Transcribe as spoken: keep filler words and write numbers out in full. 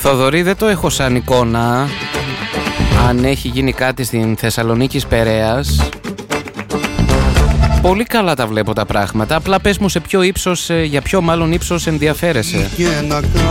Θοδωρή, δεν το έχω σαν εικόνα αν έχει γίνει κάτι στην Θεσσαλονίκη Περαίας. Πολύ καλά τα βλέπω τα πράγματα. Απλά πες μου σε ποιο ύψος, για ποιο μάλλον ύψος ενδιαφέρεσαι.